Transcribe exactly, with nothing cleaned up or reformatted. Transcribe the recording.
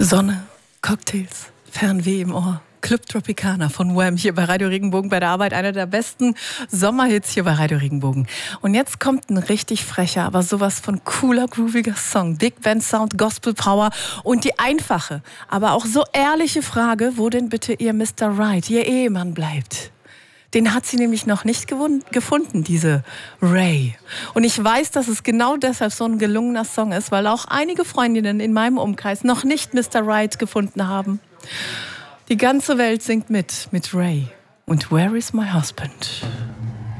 Sonne, Cocktails, Fernweh im Ohr. Club Tropicana von Wham hier bei Radio Regenbogen bei der Arbeit. Einer der besten Sommerhits hier bei Radio Regenbogen. Und jetzt kommt ein richtig frecher, aber sowas von cooler, grooviger Song. Big Band Sound, Gospel Power und die einfache, aber auch so ehrliche Frage, wo denn bitte ihr Mister Right, ihr Ehemann bleibt. Den hat sie nämlich noch nicht gewund- gefunden, diese Ray. Und ich weiß, dass es genau deshalb so ein gelungener Song ist, weil auch einige Freundinnen in meinem Umkreis noch nicht Mister Right gefunden haben. Die ganze Welt singt mit, mit Ray. Und Where is my husband?